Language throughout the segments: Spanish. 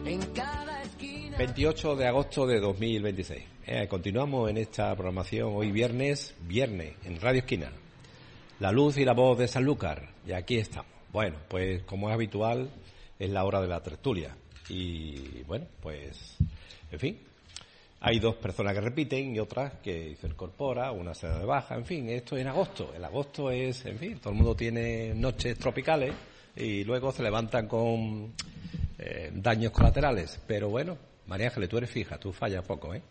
28 de agosto de 2026. Continuamos en esta programación hoy viernes, en Radio Esquina. La luz y la voz de Sanlúcar. Y aquí estamos. Bueno, pues como es habitual, es la hora de la tertulia. Y bueno, pues, en fin, hay dos personas que repiten y otras que se incorpora, una se da de baja. En fin, esto es en agosto. El agosto es, en fin, todo el mundo tiene noches tropicales y luego se levantan con daños colaterales. Pero bueno, María Ángeles, tú eres fija, tú fallas poco, ¿eh?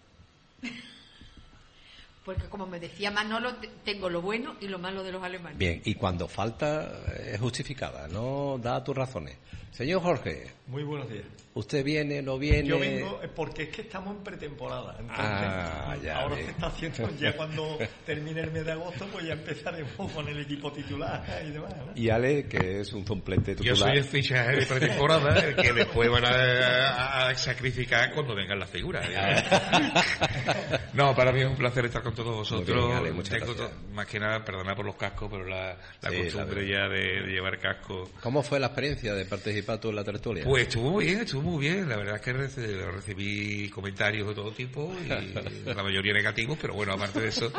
Porque como me decía Manolo, tengo lo bueno y lo malo de los alemanes. Bien, y cuando falta es justificada, no da tus razones. Señor Jorge. Muy buenos días. ¿Usted viene, no viene? Yo vengo porque es que estamos en pretemporada. Entonces, ya ahora ve. se está haciendo, ya cuando termine el mes de agosto, pues ya empezaremos con el equipo titular y demás, ¿no? Y Ale, que es un suplente titular. Yo soy el fichaje de pretemporada, el que después van a sacrificar cuando vengan las figuras. No, para mí es un placer estar con todos vosotros. Bien, Ale, muchas gracias. Más que nada, perdonad por los cascos, pero la Sí, costumbre ya de llevar casco. ¿Cómo fue la experiencia de participar tú en la tertulia? Pues estuvo muy bien. La verdad es que recibí comentarios de todo tipo y la mayoría negativos, pero bueno, aparte de eso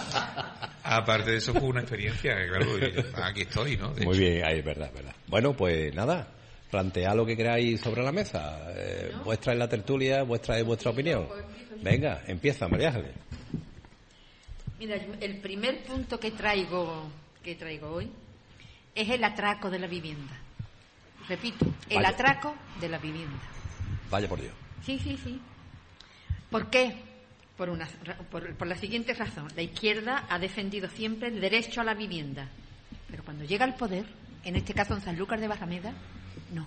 fue una experiencia, claro, y aquí estoy, ¿no? Muy bien, ahí es verdad. Bueno, pues nada, plantead lo que queráis sobre la mesa. ¿No? Vuestra es la tertulia, vuestra es vuestra opinión. Venga, empieza, María Ángeles. Mira, el primer punto que traigo hoy es el atraco de la vivienda. Repito, el Vaya. atraco de la vivienda. Vaya por Dios. Sí. ¿Por qué? Por la siguiente razón. La izquierda ha defendido siempre el derecho a la vivienda. Pero cuando llega al poder, en este caso en Sanlúcar de Barrameda, no.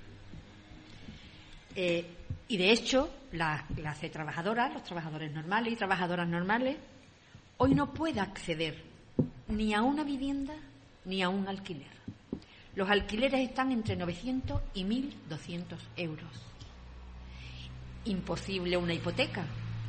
Y de hecho, la clase trabajadora, los trabajadores normales y trabajadoras normales, hoy no puede acceder ni a una vivienda ni a un alquiler. Los alquileres están entre 900 y 1.200 euros. Imposible una hipoteca.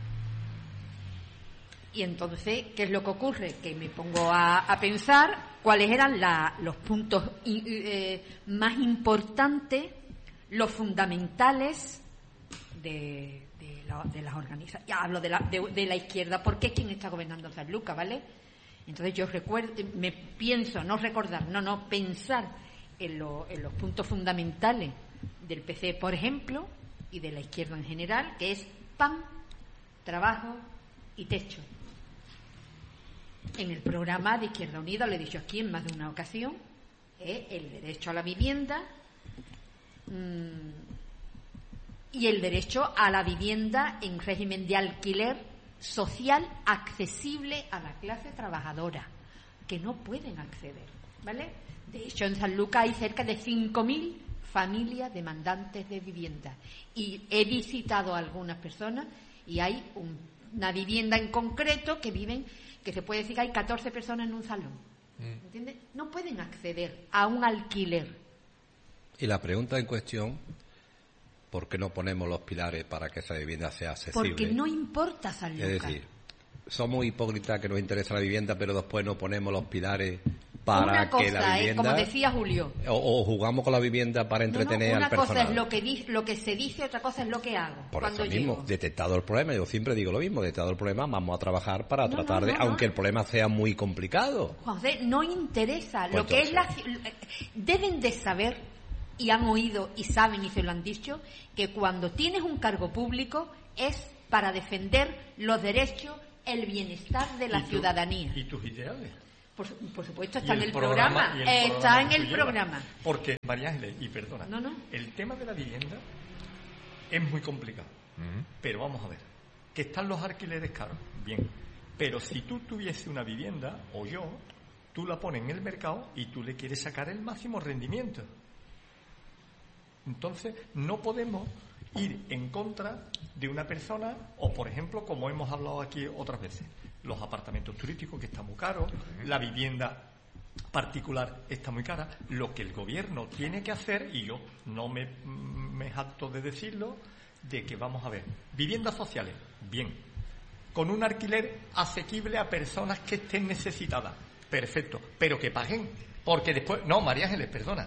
Y entonces, ¿qué es lo que ocurre? Que me pongo a pensar cuáles eran los puntos más importantes, los fundamentales de las organizaciones. Ya hablo de la izquierda, porque es quien está gobernando Sanlúcar, ¿vale? Entonces yo pensar en los puntos fundamentales del PC, por ejemplo, y de la izquierda en general, que es pan, trabajo y techo. En el programa de Izquierda Unida, lo he dicho aquí en más de una ocasión, el derecho a la vivienda y el derecho a la vivienda en régimen de alquiler social accesible a la clase trabajadora, que no pueden acceder, ¿vale? De hecho, en Sanlúcar hay cerca de 5.000 familias demandantes de vivienda. Y he visitado a algunas personas y hay una vivienda en concreto que se puede decir que hay 14 personas en un salón. ¿Entiendes? No pueden acceder a un alquiler. Y la pregunta en cuestión, ¿por qué no ponemos los pilares para que esa vivienda sea accesible? Porque no importa Sanlúcar. Es decir, somos hipócritas que nos interesa la vivienda, pero después no ponemos los pilares para una cosa que la vivienda... como decía Julio. O jugamos con la vivienda para entretener al personal. Una cosa es lo que se dice, otra cosa es lo que hago. Por cuando eso mismo, llego. detectado el problema, yo siempre digo lo mismo, detectado el problema, vamos a trabajar para tratar de... Aunque el problema sea muy complicado. Juan José, no interesa. Pues lo que entonces... Deben de saber, y han oído y saben y se lo han dicho, que cuando tienes un cargo público es para defender los derechos, el bienestar de la ciudadanía. ¿Y tus ideales? Por supuesto, está en el programa. Está en el programa. Porque, María Ángeles, y perdona, el tema de la vivienda es muy complicado. Pero vamos a ver, que están los alquileres caros, bien. Pero si tú tuviese una vivienda, o yo, tú la pones en el mercado y tú le quieres sacar el máximo rendimiento. Entonces, no podemos ir en contra de una persona, o por ejemplo, como hemos hablado aquí otras veces, los apartamentos turísticos que están muy caros, la vivienda particular está muy cara. Lo que el gobierno tiene que hacer, y yo no me jacto de decirlo, de que vamos a ver, viviendas sociales, bien, con un alquiler asequible a personas que estén necesitadas, perfecto, pero que paguen, porque después, no, María Ángeles, perdona,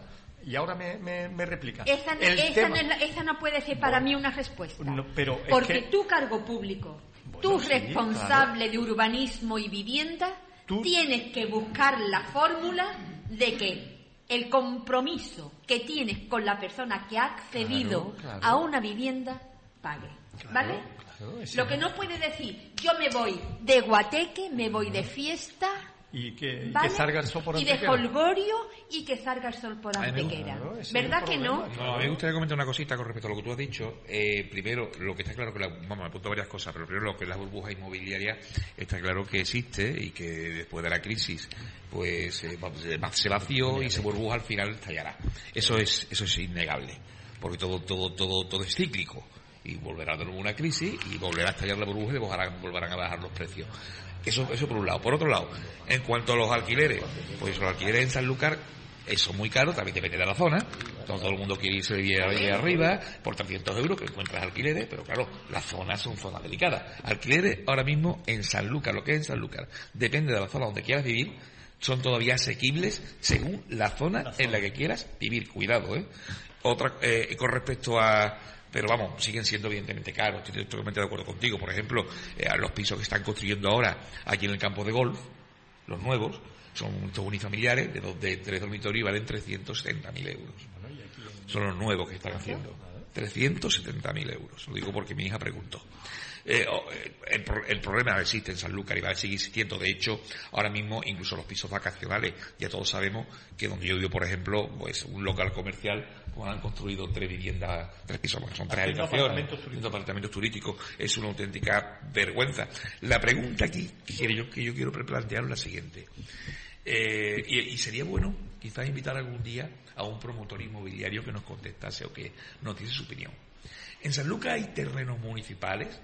y ahora me replica. Esa no puede ser para mí una respuesta. No, pero porque tu cargo público, tú sí, responsable de urbanismo y vivienda, tienes que buscar la fórmula de que el compromiso que tienes con la persona que ha accedido a una vivienda pague. ¿Vale? Lo que no puede decir, yo me voy de guateque, me voy de fiesta... Y que salga el sol por y de holgorio y que salga el sol por Antequera. ¿Verdad que no? No, a mí me gustaría comentar una cosita con respecto a lo que tú has dicho. Primero, lo que está claro que me apunto varias cosas, pero primero lo que es la burbuja inmobiliaria está claro que existe y que después de la crisis pues se vació y se burbuja al final estallará. Eso es innegable, porque todo es cíclico y volverá de nuevo una crisis y volverá a estallar la burbuja y volverán a bajar los precios. Eso por un lado. Por otro lado, en cuanto a los alquileres, pues los alquileres en Sanlúcar son muy caros, también depende de la zona. Todo el mundo quiere irse de vivir arriba, por 300 euros que encuentras alquileres, pero claro, las zonas son zonas delicadas. Alquileres ahora mismo en Sanlúcar, lo que es en Sanlúcar, depende de la zona donde quieras vivir, son todavía asequibles según la zona en la que quieras vivir. Cuidado, Otra, con respecto a... Pero vamos, siguen siendo evidentemente caros. Estoy totalmente de acuerdo contigo. Por ejemplo, los pisos que están construyendo ahora aquí en el campo de golf, los nuevos, son estos unifamiliares de 3 dormitorios y valen 370.000 euros. Son los nuevos que están haciendo. 370.000 euros. Lo digo porque mi hija preguntó. El problema existe en Sanlúcar y va a seguir existiendo. De hecho, ahora mismo, incluso los pisos vacacionales, ya todos sabemos que donde yo vivo, por ejemplo, pues un local comercial, como han construido 3 pisos, porque son 3 habitaciones, 2 apartamentos turísticos, es una auténtica vergüenza. La pregunta aquí que yo quiero plantear es la siguiente. Y sería bueno quizás invitar algún día a un promotor inmobiliario que nos contestase o que nos diese su opinión. En Sanlúcar hay terrenos municipales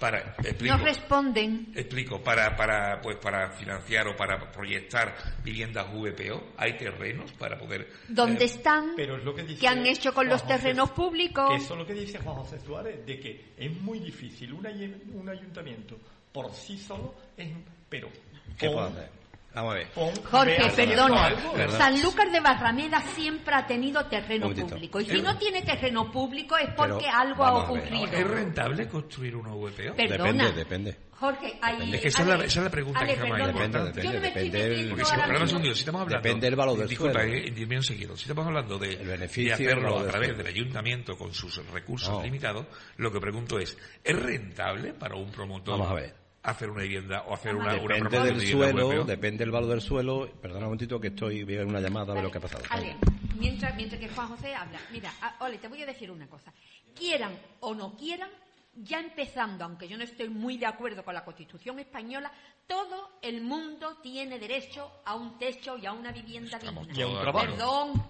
no responden. Explico, para financiar o para proyectar viviendas VPO, hay terrenos para poder... ¿Dónde están? Pero es lo que dice ¿Qué han hecho con los terrenos públicos? Eso es lo que dice Juan José Suárez, de que es muy difícil un ayuntamiento por sí solo, pero... ¿Qué puedo hacer? Vamos a ver. Jorge, perdona. Sanlúcar de Barrameda siempre ha tenido terreno público. Y si no tiene terreno público es porque algo ha ocurrido. ¿Es rentable construir una VPO? Perdona. Depende. Jorge, ahí... Es que esa es la pregunta que jamás Depende. Si estamos hablando... Depende del valor del suelo. Disculpa, un seguido. Si estamos hablando de hacerlo a través del ayuntamiento con sus recursos limitados, lo que pregunto es rentable para un promotor? Vamos a ver. Hacer una vivienda o hacer una depende del suelo, depende del valor del suelo. Perdona un momentito que estoy viendo una llamada de lo que ha pasado. Ale, mientras que Juan José habla, mira, Ole, te voy a decir una cosa. Quieran o no quieran, ya empezando, aunque yo no estoy muy de acuerdo con la Constitución española, todo el mundo tiene derecho a un techo y a una vivienda digna. Y a un trabajo. Perdón.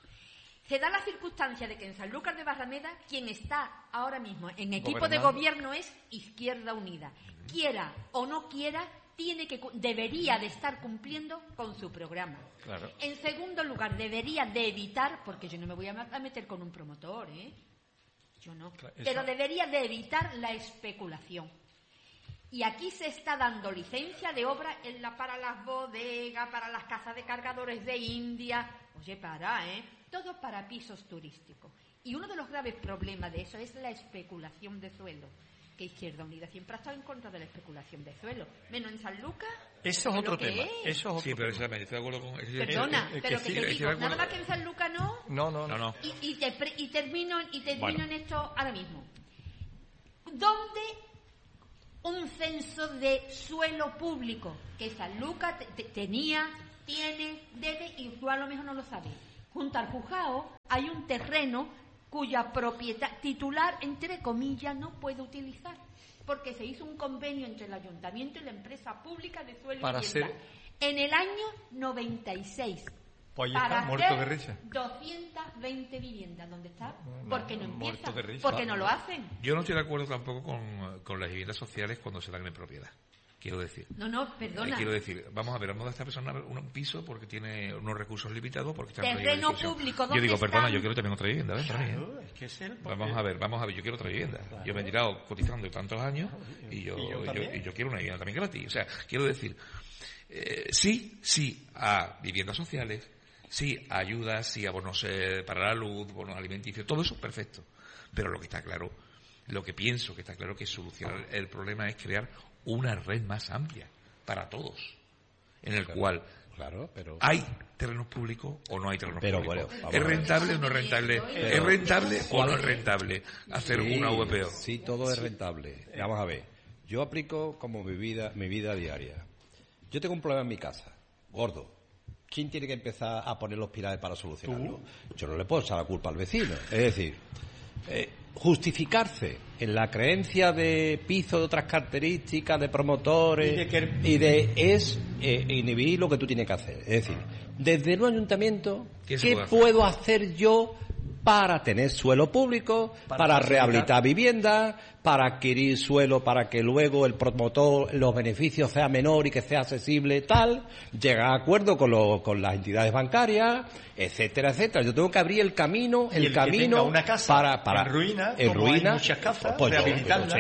Se da la circunstancia de que en Sanlúcar de Barrameda quien está ahora mismo en equipo de gobierno es Izquierda Unida. Quiera o no quiera, debería de estar cumpliendo con su programa. Claro. En segundo lugar, debería de evitar, porque yo no me voy a meter con un promotor, yo no, pero debería de evitar la especulación. Y aquí se está dando licencia de obra para las bodegas, para las casas de cargadores de India. Oye, todo para pisos turísticos. Y uno de los graves problemas de eso es la especulación de suelo. Que Izquierda Unida siempre ha estado en contra de la especulación de suelo. Menos en Sanlúcar. Eso es otro tema. Sí, pero estoy de acuerdo con... Perdona, pero que te digo, nada más que en Sanlúcar no. No. Y termino en esto ahora mismo. ¿Dónde un censo de suelo público que Sanlúcar tiene, debe, y tú a lo mejor no lo sabes? Junto al Juzgado hay un terreno cuya propiedad titular, entre comillas, no puede utilizar, porque se hizo un convenio entre el ayuntamiento y la empresa pública de suelo y vivienda en el año 96 pues para está muerto de risa. 220 viviendas. ¿Dónde está? Porque no empieza, porque no lo hacen. Yo no estoy de acuerdo tampoco con las viviendas sociales cuando se dan en propiedad. Quiero decir. No, perdona. Quiero decir, vamos a ver, vamos a esta persona un piso porque tiene unos recursos limitados, porque está en terreno público. Yo digo, perdona, yo quiero también otra vivienda, ¿ves? Para mí, es que es vamos a ver, yo quiero otra vivienda. Claro. Yo me he tirado cotizando tantos años y yo quiero una vivienda también gratis. O sea, quiero decir, sí a viviendas sociales, Sí, ayudas, sí, abonos para la luz, bonos alimenticios, todo eso perfecto. Pero lo que está claro, lo que pienso que está claro que solucionar el problema es crear una red más amplia para todos, en el cual pero hay terrenos públicos o no hay terrenos Pero, públicos. bueno, ¿Es rentable o no es rentable? ¿Es rentable o no es rentable hacer una VPO? Sí, todo es rentable. Vamos a ver. Yo aplico como mi vida diaria. Yo tengo un problema en mi casa, gordo. ¿Quién tiene que empezar a poner los pilares para solucionarlo? Yo no le puedo echar la culpa al vecino. Es decir, justificarse en la creencia de piso de otras características, de promotores, es inhibir lo que tú tienes que hacer. Es decir, desde un ayuntamiento, ¿qué puedo hacer yo para tener suelo público, para rehabilitar viviendas, para adquirir suelo para que luego el promotor, los beneficios sea menor y que sea accesible tal, llegar a acuerdo con las entidades bancarias, etcétera, etcétera? Yo tengo que abrir el camino, una casa para en ruina, hay muchas casas, rehabilitarla.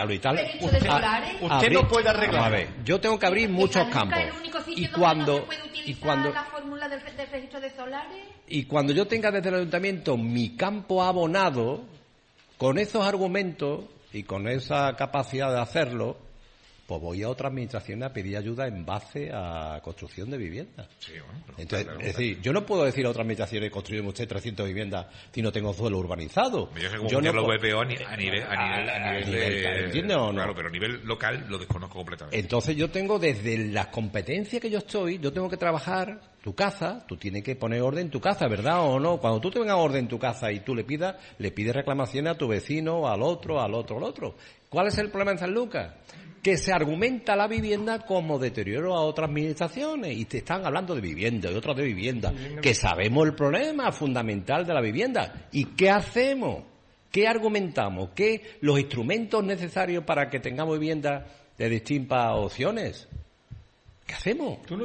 Usted no puede arreglar. A ver, yo tengo que abrir muchos campos. Y cuando la fórmula del registro de solares. Y cuando yo tenga desde el ayuntamiento mi campo abonado, con esos argumentos y con esa capacidad de hacerlo, pues voy a otra administración a pedir ayuda en base a construcción de viviendas. Sí, bueno, entonces, es decir, yo no puedo decir a otra administración construirme usted 300 viviendas si no tengo suelo urbanizado. Yo no lo VPO a nivel de... ¿Entiende o no? Claro, pero a nivel local lo desconozco completamente. Entonces yo tengo, desde las competencias que yo tengo que trabajar tu casa, tú tienes que poner orden en tu casa, ¿verdad o no? Cuando tú tengas orden en tu casa y tú le pides reclamaciones a tu vecino, al otro. ¿Cuál es el problema en San Lucas? Que se argumenta la vivienda como deterioro a otras administraciones y te están hablando de vivienda y otras de vivienda, que sabemos el problema fundamental de la vivienda. ¿Y qué hacemos? ¿Qué argumentamos? ¿Qué los instrumentos necesarios para que tengamos vivienda de distintas opciones? ¿Qué hacemos? Tú no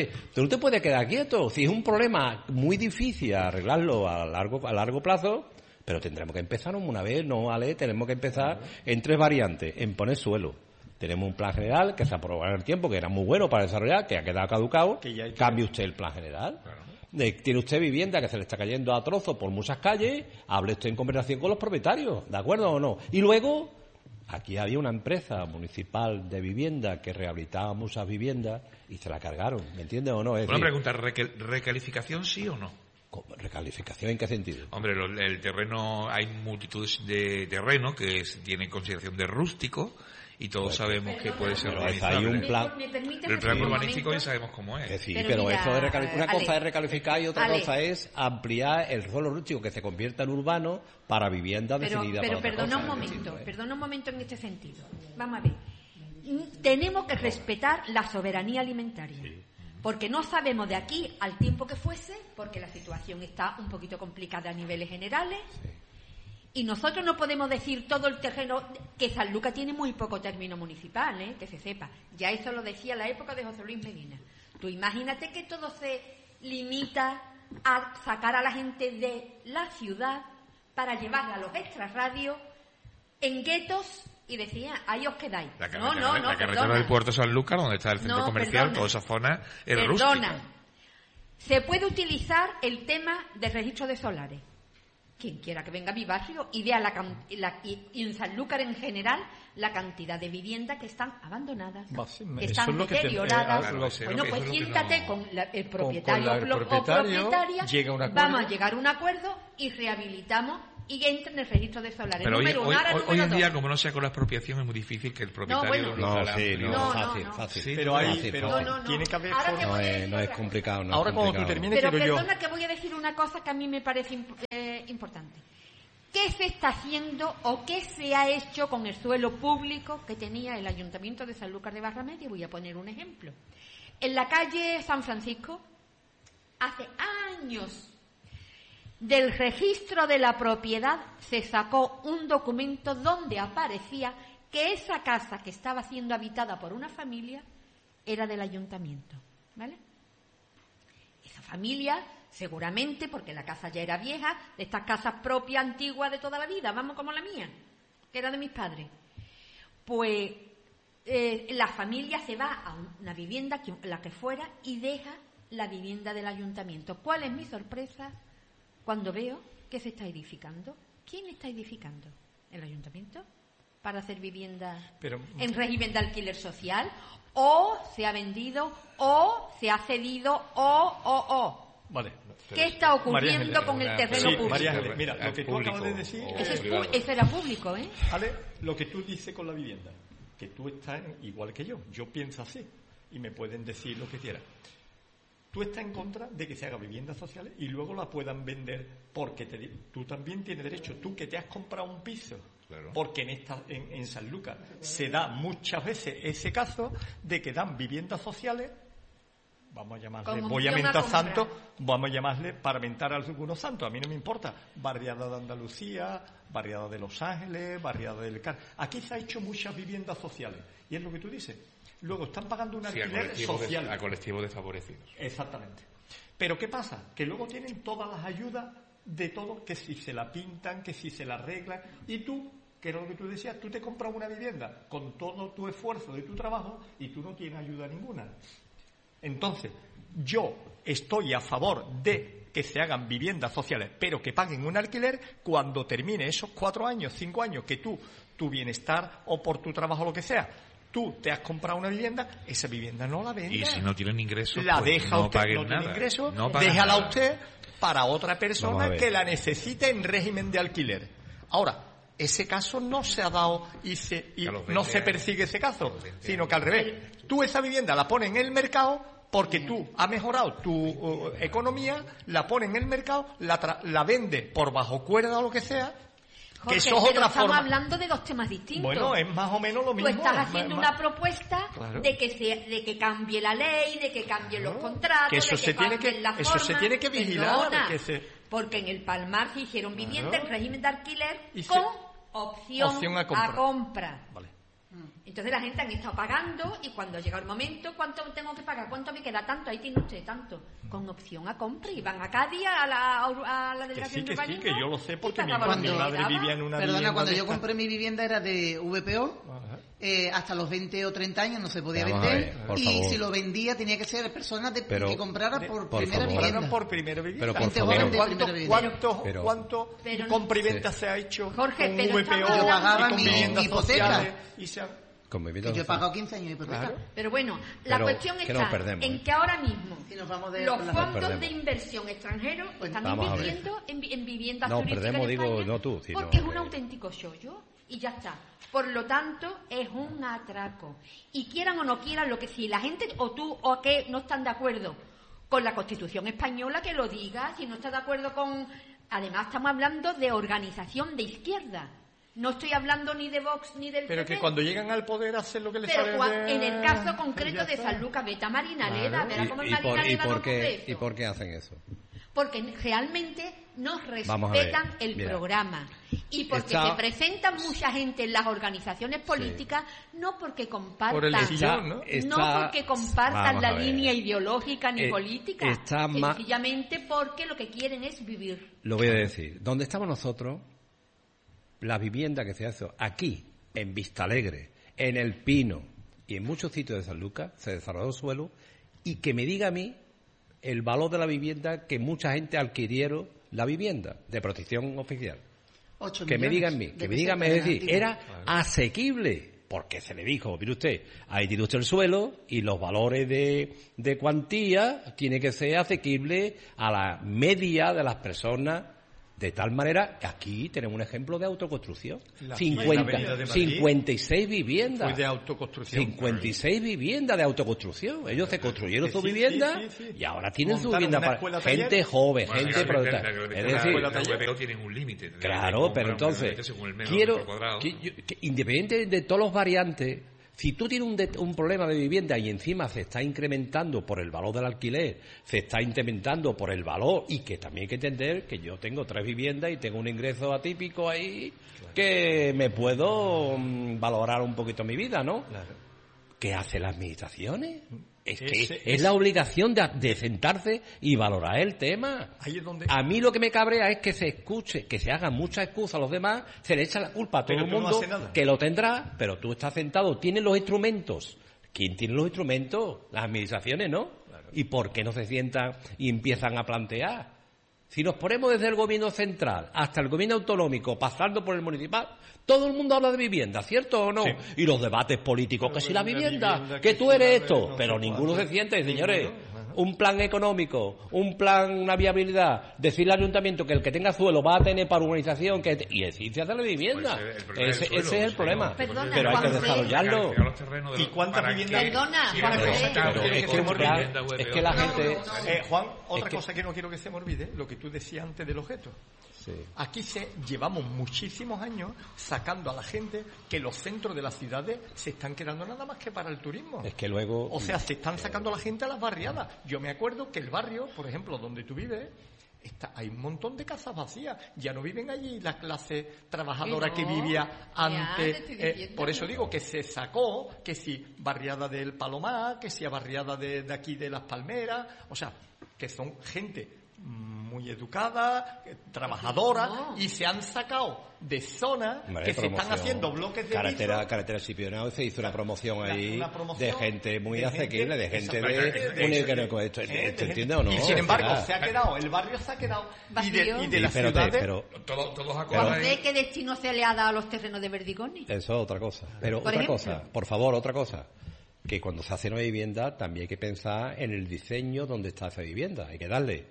te puedes quedar quieto. Si es un problema muy difícil arreglarlo a largo plazo, pero tendremos que empezar una vez, no vale, tenemos que empezar en 3 variantes, en poner suelo. Tenemos un plan general que se aprobó en el tiempo, que era muy bueno para desarrollar, que ha quedado caducado. Cambie usted el plan general. Claro. Tiene usted vivienda que se le está cayendo a trozos por muchas calles, hable usted en conversación con los propietarios, ¿de acuerdo o no? Y luego, aquí había una empresa municipal de vivienda que rehabilitaba muchas viviendas y se la cargaron, ¿me entiende o no? Una pregunta, ¿recalificación sí o no? ¿Recalificación en qué sentido? Hombre, el terreno, hay multitudes de terreno que tienen consideración de rústico y todos sabemos que puede ser urbanizable. Hay un plan. El plan urbanístico ya sabemos cómo es. Sí, pero mira, eso de una cosa es recalificar y otra cosa es ampliar el suelo rústico que se convierta en urbano para vivienda definida. Pero perdona un momento en este sentido. Vamos a ver. Tenemos que respetar la soberanía alimentaria. Sí. Porque no sabemos de aquí al tiempo que fuese, porque la situación está un poquito complicada a niveles generales. Sí. Y nosotros no podemos decir todo el terreno, que San Lucas tiene muy poco término municipal, que se sepa. Ya eso lo decía la época de José Luis Medina. Tú imagínate que todo se limita a sacar a la gente de la ciudad para llevarla a los extrarradios en guetos y decía, ahí os quedáis. La carretera del Puerto San Lucas, donde está el centro comercial, toda esa zona es rústica. Se puede utilizar el tema del registro de solares. Quien quiera que venga a mi barrio y vea y en Sanlúcar en general la cantidad de viviendas que están abandonadas, que están deterioradas. Bueno, pues siéntate con el propietario o propietaria, vamos a llegar a un acuerdo y rehabilitamos y entra en el registro de solares. Pero hoy en día, como no sea con la expropiación, es muy difícil que el propietario fácil. Pero tiene que haber no es complicado. Ahora cuando tú termines, pero perdona que voy a decir una cosa que a mí me parece importante. ¿Qué se está haciendo o qué se ha hecho con el suelo público que tenía el Ayuntamiento de Sanlúcar de Barrameda? Voy a poner un ejemplo. En la calle San Francisco, hace años, del registro de la propiedad se sacó un documento donde aparecía que esa casa que estaba siendo habitada por una familia era del ayuntamiento, ¿vale? Esa familia, seguramente, porque la casa ya era vieja, de estas casas propias, antiguas de toda la vida, vamos, como la mía, que era de mis padres, pues la familia se va a una vivienda, la que fuera, y deja la vivienda del ayuntamiento. ¿Cuál es mi sorpresa cuando veo que se está edificando? ¿Quién está edificando? ¿El ayuntamiento? ¿Para hacer vivienda en régimen de alquiler social? ¿O se ha vendido? ¿O se ha cedido? ¿O? Vale. ¿Qué está ocurriendo con el terreno público? María Ángeles, mira, lo que tú acabas de decir... Eso era público, ¿eh? ¿Vale? Lo que tú dices con la vivienda, que tú estás igual que yo pienso así, y me pueden decir lo que quieran. Tú estás en contra de que se hagan viviendas sociales y luego la puedan vender porque tú también tienes derecho, tú que te has comprado un piso, claro. Porque en Sanlúcar se da muchas veces ese caso de que dan viviendas sociales, vamos a llamarle, voy a mentar santos, vamos a llamarle para mentar a algunos santos, a mí no me importa, barriada de Andalucía, barriada de Los Ángeles, barriada del Car. Aquí se ha hecho muchas viviendas sociales y es lo que tú dices. Luego están pagando un alquiler social. A colectivos desfavorecidos. Exactamente. Pero ¿qué pasa? Que luego tienen todas las ayudas de todo, que si se la pintan, que si se la arreglan. Y tú, que era lo que tú decías, tú te compras una vivienda con todo tu esfuerzo de tu trabajo y tú no tienes ayuda ninguna. Entonces, yo estoy a favor de que se hagan viviendas sociales, pero que paguen un alquiler cuando termine esos 4 años, 5 años, que tu bienestar o por tu trabajo, lo que sea, tú te has comprado una vivienda, esa vivienda no la vendes. Y si no tienen ingresos, la pues deja no usted, paguen no nada. tiene ingresos, No déjala nada. usted para otra persona que la necesite en régimen de alquiler. Ahora, ese caso no se ha dado y no se persigue ese caso, sino que al revés. Tú esa vivienda la pones en el mercado porque tú has mejorado tu economía, la pones en el mercado, la vendes por bajo cuerda o lo que sea. Jorge, que eso es otra estamos forma. hablando de dos temas distintos. Bueno, es más o menos lo mismo. Tú estás haciendo una propuesta, claro, de que cambie la ley, de que cambien los contratos, que eso de se tiene cambien que, las eso formas. se tiene que vigilar. Perdona, porque en el Palmar se hicieron viviendas en régimen de alquiler Y con opción a compra. Vale. Entonces la gente han estado pagando y cuando llega el momento, ¿cuánto tengo que pagar? ¿Cuánto me queda? Tanto, ahí tiene usted tanto. Con opción a compra. Y van a Cádiz, a la delegación de sí, que yo lo sé porque mi madre vivía en una Perdona, vivienda cuando de yo esta. compré mi vivienda era de VPO, hasta los 20 o 30 años no se podía Vamos a vender, ver, por y favor. si lo vendía tenía que ser personas Pero- que compraran por primera favor. vivienda. Compraron por primera vivienda. Pero por Gente favor. joven de primera vivienda. ¿Cuánto pero no- compra y venta se ha hecho Jorge, con pero VPO estamos Yo pagaba y con mi viviendas hipoteca. sociales y se ha- Con vivienda Que yo he social. pagado 15 años de hipoteca. Claro. Pero bueno, la Pero cuestión que está nos perdemos, en que ahora mismo Si nos vamos de- los con la- fondos perdemos. de inversión extranjeros están Vamos a ver. invirtiendo en viviendas No, turísticas perdemos, en digo, España no tú, sino porque es un que- auténtico chollo y ya está. Por lo tanto, es un atraco. Y quieran o no quieran, lo que si la gente o tú o que no están de acuerdo con la Constitución española, que lo diga. Si no está de acuerdo con... Además, estamos hablando de organización de izquierda. No estoy hablando ni de Vox ni del Pero PP. que cuando llegan al poder hacen lo que les Pero sale en el caso ya concreto de está. Sanlúcar, vete a Marinaleda, verá cómo el ¿Y Marinaleda no por cumple qué, eso. ¿Y por qué hacen eso? Porque realmente nos Vamos a ver, respetan el mira. programa. Y porque Está- se presentan mucha gente en las organizaciones políticas, no porque compartan, Por el sillón, ¿no? no Está- porque compartan vamos la a ver. línea ideológica ni política, está ma- sencillamente porque lo que quieren es vivir. Lo voy a decir. Donde estamos nosotros, la vivienda que se hace aquí, en Vistalegre, en El Pino y en muchos sitios de San Lucas, se desarrolló suelo, y que me diga a mí el valor de la vivienda que mucha gente adquirieron la vivienda de protección oficial. 8 Que me millones digan a mí, de que me digan, es pesetas decir, antiguas. era asequible, porque se le dijo, mire usted, ahí tiene usted el suelo y los valores de cuantía tiene que ser asequible a la media de las personas, de tal manera que aquí tenemos un ejemplo de autoconstrucción. La 50, Avenida de Madrid 56 viviendas. Fue de autoconstrucción. 56 viviendas de autoconstrucción. Ellos se construyeron su Sí, vivienda sí, sí. y ahora tienen su Montaron vivienda una para escuela gente taller. joven, Bueno, gente proletar. Es decir, las VPO tienen un límite. claro, pero entonces quiero que independiente de todos los variantes, si tú tienes un problema de vivienda y encima se está incrementando por el valor del alquiler, se está incrementando por el valor, y que también hay que entender que yo tengo 3 viviendas y tengo un ingreso atípico ahí, que me puedo valorar un poquito mi vida, ¿no? Claro. ¿Qué hacen las administraciones? Es que Ese- es la obligación de sentarse y valorar el tema. Ahí es donde... A mí lo que me cabrea es que se escuche, que se hagan muchas excusas a los demás, se le echa la culpa a todo Pero el tú no mundo, haces nada. que lo tendrá, pero tú estás sentado, tienes los instrumentos. ¿Quién tiene los instrumentos? Las administraciones, ¿no? ¿Y por qué no se sientan y empiezan a plantear? Si nos ponemos desde el gobierno central hasta el gobierno autonómico, pasando por el municipal, todo el mundo habla de vivienda, ¿cierto o no? Sí. Y los debates políticos, que si la vivienda, vivienda, que que tú si eres la- esto, no pero sé ninguno cuánto. se siente, señores. Ninguno. Un plan económico, un plan, una viabilidad, decirle al ayuntamiento que el que tenga suelo va a tener para urbanización, y existe de la vivienda. Pues el problema Ese del suelo, es el sí, problema. no, Perdona, Pero hay que Juanfe. desarrollarlo. ¿Y cuántas viviendas? Perdona, Sí, Juanfe. Pero quiero es que que se un me plan, olvide. es que la gente... Juan, otra es que- cosa que no quiero que se me olvide, lo que tú decías antes del objeto. Sí. Aquí llevamos muchísimos años sacando a la gente que los centros de las ciudades se están quedando nada más que para el turismo. Es que luego... O sea, se están sacando a la gente a las barriadas. Yo me acuerdo que el barrio, por ejemplo, donde tú vives, hay un montón de casas vacías. Ya no viven allí la clase trabajadora Que no, que vivía ya, antes. te estoy diciendo. Por eso digo que se sacó, que si barriada del Palomar, que si barriada de aquí de Las Palmeras. O sea, que son gente muy educada, trabajadora, No. y se han sacado de zonas Hombre, que se están promoción. haciendo bloques de Carretera pisos. Escipión, se hizo una promoción ahí Una promoción de gente muy de asequible, de gente exactamente, ¿esto de entiende o no? Y sin embargo, O sea, se ha quedado, el barrio se ha quedado Vacío. y de sí, las espérate, ciudades. pero Todos acordáis. ¿Juanfe, qué destino se le ha dado a los terrenos de Verdigoni? eso es otra cosa. Pero Por otra ejemplo. cosa, por favor, otra cosa. Que cuando se hace una vivienda también hay que pensar en el diseño donde está esa vivienda. Hay que darle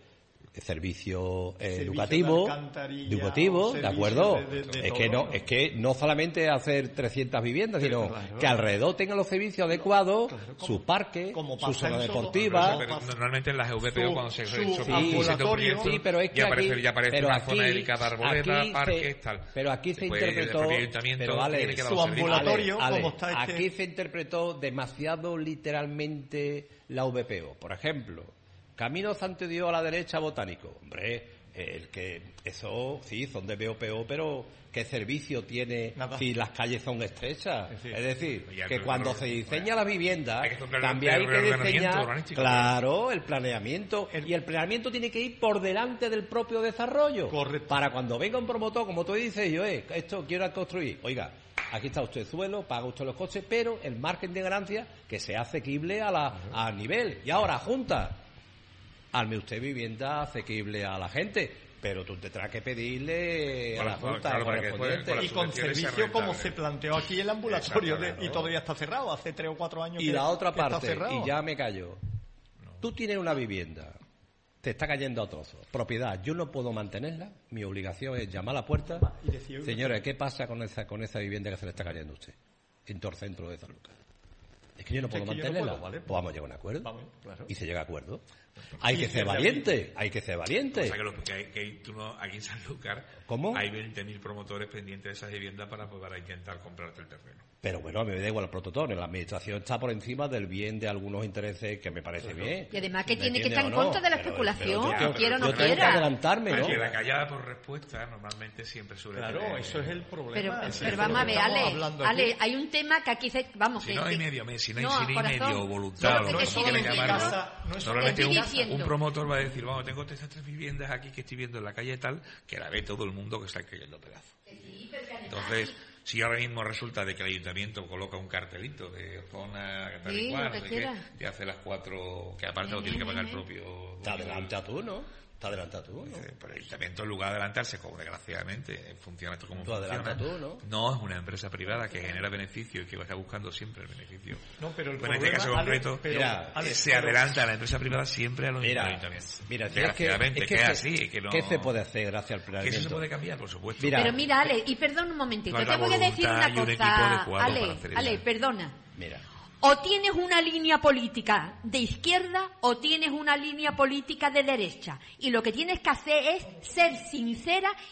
servicio educativo, de alcantarilla, ¿de servicio acuerdo? de Es que todo, no, es que no solamente hacer 300 viviendas, sino claro. que alrededor tengan los servicios adecuados, Claro, su parque, como su pasa zona en todo- deportiva. Pero normalmente en las EVPO cuando se su un ambulatorio, proyecto, Sí, pero es que ya aparece, aquí, ya aparece pero una aquí, zona dedicada a arboledas, aquí parques, tal. Pero aquí se Después, interpretó, el propio ayuntamiento pero vale, tiene que dar su los servicios. ambulatorio, Ale, como está este- aquí se interpretó demasiado literalmente la VPO. Por ejemplo, Camino Santo Dios a la derecha, Botánico. Hombre, el que eso sí son de VPO, pero ¿qué servicio tiene Nada. si las calles son estrechas? Es decir, Es decir, ya, que pero- cuando pero- se diseña la vivienda, hay que hacer un también hay que reordenamiento diseñar, urbanístico. claro, el planeamiento, y el planeamiento tiene que ir por delante del propio desarrollo. Correcto. Para cuando venga un promotor, como tú dices, yo, esto quiero construir, oiga, aquí está usted el suelo, paga usted los costes, pero el margen de ganancia que sea asequible al nivel. Y ahora, Junta, arme usted vivienda asequible a la gente, pero tú tendrás que pedirle a la Bueno, Junta claro, para que correspondiente. después- y con subvenciones sea servicio como rentable. se planteó aquí el ambulatorio Exacto, y todavía está cerrado, hace 3 o 4 años Y que- la otra que está parte, cerrado. y ya me callo. Tú tienes una vivienda, te está cayendo a trozos, propiedad, yo no puedo mantenerla, mi obligación es llamar a la puerta. Y decir, oiga, Señores, ¿qué pasa con esa vivienda que se le está cayendo a usted? En todo el centro de San Lucas. Es que yo no puedo Es que yo no mantenerla. puedo, ¿vale? Pues vamos a llegar a un acuerdo. Vamos, claro. Y se llega a acuerdo. Hay Y que se ser valiente, hay que ser valiente. O sea, aquí en Sanlúcar ¿Cómo? hay 20.000 promotores pendientes de esas viviendas para intentar comprarte el terreno. Pero bueno, a mí me da igual el protocolo. La administración está por encima del bien de algunos intereses que me parece bien. Y además que ¿Me tiene que entiendes estar en o no? contra de la Pero especulación, yo tengo- quiera o no yo tengo que quiera. adelantarme, ¿no? Aquí la callada por respuesta normalmente siempre suele Claro, tener- eso es el problema. Pero, ese es pero lo vamos a que ver, estamos hablando aquí. Ale, hay un tema que aquí se... Vamos, Si que- no hay que- medio mes, si no hay, No, si no hay corazón, medio voluntad, no, o te como estoy quieran diciendo- llamarlo, no es normalmente te estoy diciendo. un promotor va a decir, vamos, tengo estas 3 viviendas aquí que estoy viendo en la calle tal, que la ve todo el mundo que está cayendo pedazos. Entonces, si ahora mismo resulta de que el ayuntamiento coloca un cartelito de zona tal Sí, y cual, lo que no sé qué, quiera. te hace las 4, que aparte lo tiene que pagar el propio... Te adelanta tú, ¿no? Te adelanta tú, ¿no? Dice, pero el ayuntamiento, en lugar de adelantarse, como desgraciadamente funciona esto como Tú adelanta funciona, tú, ¿no? no es una empresa privada que genera beneficio y que va buscando siempre el beneficio. No, pero el Pues en problema, este caso Ale, concreto, pero, mira, Ale, se pero- adelanta a la empresa privada siempre a los Mira, ayuntamientos. mira, si Desgraciadamente, que es así, que no... ¿qué se puede hacer gracias al Que eso planeamiento? se puede cambiar, por supuesto. Mira, Pero mira, Ale, y perdona un momentito, No, te la voy a decir voluntad una y un equipo cosa, adecuado para Ale, hacer Ale, eso. perdona. Mira, O tienes una línea política de izquierda o tienes una línea política de derecha. Y lo que tienes que hacer es ser sincera